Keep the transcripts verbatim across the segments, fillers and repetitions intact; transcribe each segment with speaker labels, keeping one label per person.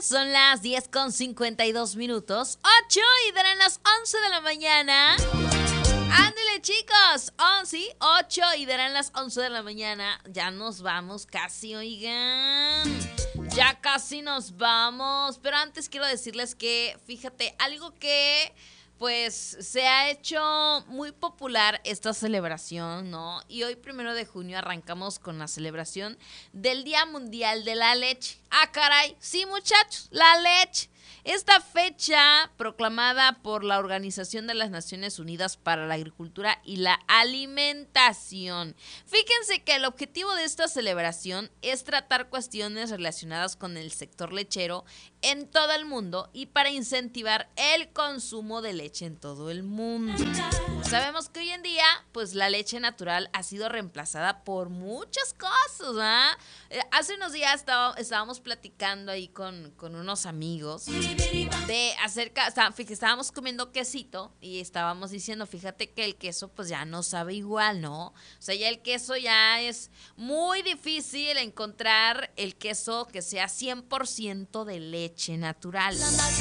Speaker 1: Son las diez con cincuenta y dos minutos, ocho y darán las once de la mañana. Ándale, chicos, once, ocho y darán las once de la mañana. Ya nos vamos casi, oigan. Ya casi nos vamos. Pero antes quiero decirles que, fíjate, algo que pues se ha hecho muy popular esta celebración, ¿no? Y hoy, primero de junio, arrancamos con la celebración del Día Mundial de la Leche. Ah, caray, sí, muchachos, la leche. Esta fecha, proclamada por la Organización de las Naciones Unidas para la Agricultura y la Alimentación. Fíjense que el objetivo de esta celebración es tratar cuestiones relacionadas con el sector lechero en todo el mundo y para incentivar el consumo de leche en todo el mundo. Sabemos que hoy en día, pues la leche natural ha sido reemplazada por muchas cosas, ¿verdad? Eh, hace unos días estaba, estábamos platicando ahí con, con unos amigos de acerca, está, fíjate, estábamos comiendo quesito y estábamos diciendo, fíjate que el queso pues ya no sabe igual, ¿no? O sea, ya el queso ya es muy difícil encontrar el queso que sea cien por ciento de leche natural.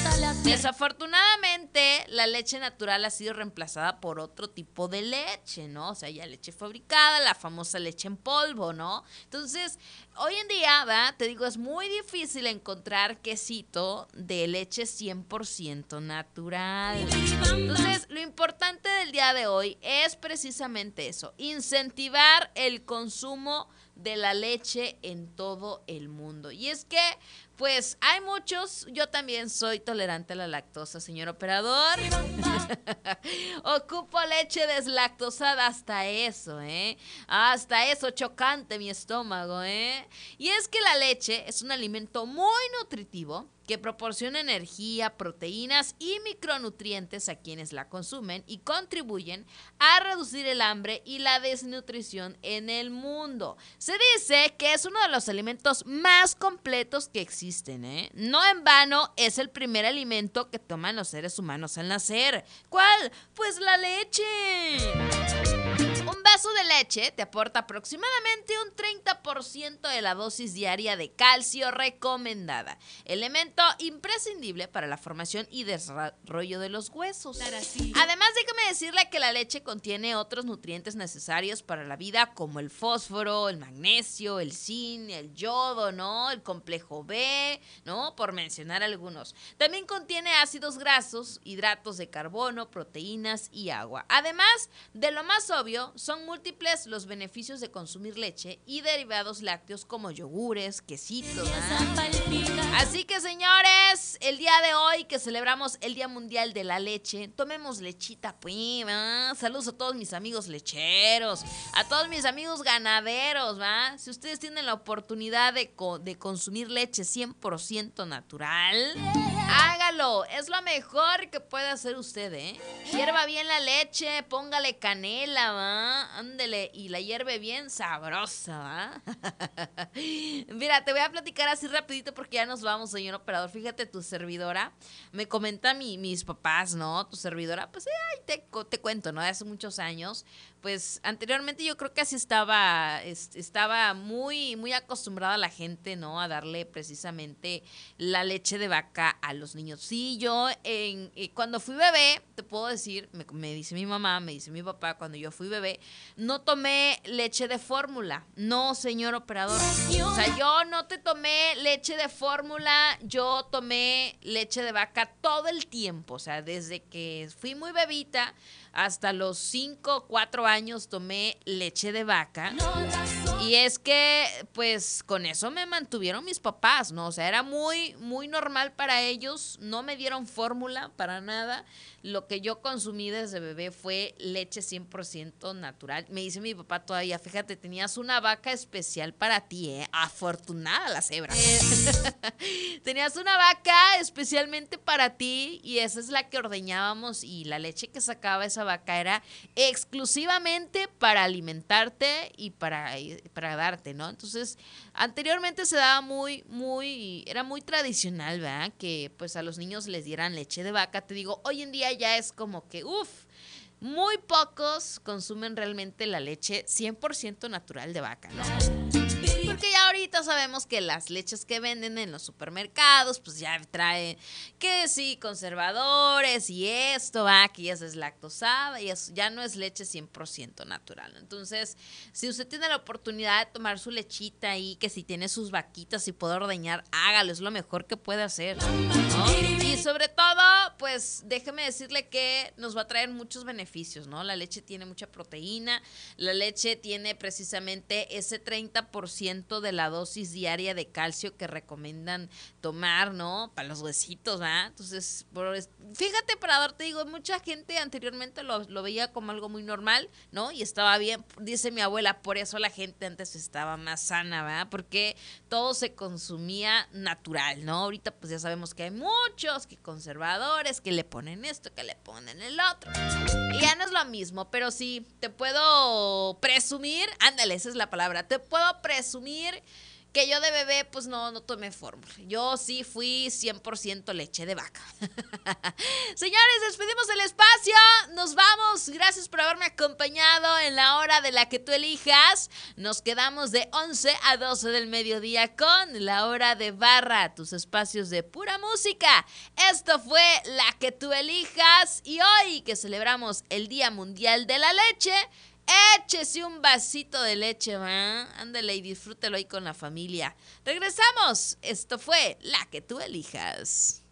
Speaker 1: Desafortunadamente, la leche natural ha sido reemplazada por otro tipo de leche, ¿no? O sea, ya leche fabricada, la famosa leche en polvo, ¿no? Entonces, hoy en día, ¿verdad? Te digo, es muy difícil encontrar quesito de leche cien por ciento natural. Entonces, lo importante del día de hoy es precisamente eso, incentivar el consumo de la leche en todo el mundo. Y es que, pues, hay muchos, yo también soy tolerante a la lactosa, señor operador. Ocupo leche deslactosada, hasta eso, ¿eh? Hasta eso, chocante mi estómago, ¿eh? Y es que la leche es un alimento muy nutritivo que proporciona energía, proteínas y micronutrientes a quienes la consumen y contribuyen a reducir el hambre y la desnutrición en el mundo. Se dice que es uno de los alimentos más completos que existen, ¿eh? No en vano es el primer alimento que toman los seres humanos al nacer. ¿Cuál? Pues la leche. Un vaso de leche te aporta aproximadamente un treinta por ciento de la dosis diaria de calcio recomendada, elemento imprescindible para la formación y desarrollo de los huesos. Además, déjame decirle que la leche contiene otros nutrientes necesarios para la vida, como el fósforo, el magnesio, el zinc, el yodo, ¿no? El complejo B, ¿no? Por mencionar algunos. También contiene ácidos grasos, hidratos de carbono, proteínas y agua. Además de lo más obvio, son múltiples los beneficios de consumir leche y derivados lácteos como yogures, quesitos. ¿eh? Así que, señores, el día de hoy que celebramos el Día Mundial de la Leche, tomemos lechita, pues, ¿va? Saludos a todos mis amigos lecheros, a todos mis amigos ganaderos, ¿va? Si ustedes tienen la oportunidad de, co- de consumir leche cien por ciento natural, hágalo, es lo mejor que puede hacer usted, ¿eh? Hierva bien la leche, póngale canela, ¿va? Ándele, y la hierve bien sabrosa, ¿va? Mira, te voy a platicar así rapidito porque ya nos vamos, señor operador. Fíjate, tu servidora, me comenta mi, mis papás, ¿no? Tu servidora, pues, ay, te, te cuento, ¿no? De hace muchos años, pues, anteriormente yo creo que así estaba, es, estaba muy, muy acostumbrada la gente, ¿no? A darle precisamente la leche de vaca a los niños. Sí, yo, en, eh, cuando fui bebé, te puedo decir, me, me dice mi mamá, me dice mi papá, cuando yo fui bebé, no tomé leche de fórmula. No, señor operador. O sea, yo no te tomé leche de fórmula, yo tomé leche de vaca todo el tiempo. O sea, desde que fui muy bebita hasta los cinco, cuatro años tomé leche de vaca. Y es que, pues, con eso me mantuvieron mis papás, ¿no? O sea, era muy, muy normal para ellos. No me dieron fórmula para nada. Lo que yo consumí desde bebé fue leche cien por ciento natural. Me dice mi papá todavía, fíjate, tenías una vaca especial para ti, ¿eh? Afortunada la cebra. Tenías una vaca especialmente para ti y esa es la que ordeñábamos y la leche que sacaba esa vaca era exclusivamente para alimentarte y para, para darte, ¿no? Entonces, anteriormente se daba muy, muy, era muy tradicional, ¿verdad? Que pues a los niños les dieran leche de vaca. Te digo, hoy en día ya es como que, uff, muy pocos consumen realmente la leche cien por ciento natural de vaca, ¿no? porque ya ahorita sabemos que las leches que venden en los supermercados, pues ya traen que sí, conservadores y esto, va, que ya es lactosada y eso, ya no es leche cien por ciento natural. Entonces, si usted tiene la oportunidad de tomar su lechita ahí, que si tiene sus vaquitas y puede ordeñar, hágalo, es lo mejor que puede hacer, ¿no? Y sobre todo, pues déjeme decirle que nos va a traer muchos beneficios, ¿no? La leche tiene mucha proteína, la leche tiene precisamente ese treinta por ciento de la dosis diaria de calcio que recomiendan tomar, ¿no? Para los huesitos, ¿verdad? Entonces, fíjate, Parador, te digo, mucha gente anteriormente lo, lo veía como algo muy normal, ¿no? Y estaba bien, dice mi abuela, por eso la gente antes estaba más sana, ¿verdad? Porque todo se consumía natural, ¿no? Ahorita pues ya sabemos que hay muchos que conservadores, que le ponen esto, que le ponen el otro. Y ya no es lo mismo, pero sí, te puedo presumir, ándale, esa es la palabra, te puedo presumir que yo de bebé, pues no, no tomé fórmula. Yo sí fui cien por ciento leche de vaca. Señores, despedimos el espacio. Nos vamos. Gracias por haberme acompañado en la hora de la que tú elijas. Nos quedamos de once a doce del mediodía con la hora de barra, tus espacios de pura música. Esto fue La que tú elijas. Y hoy que celebramos el Día Mundial de la Leche, échese un vasito de leche, ¿va? Ándale y disfrútelo ahí con la familia. Regresamos. Esto fue La que tú elijas.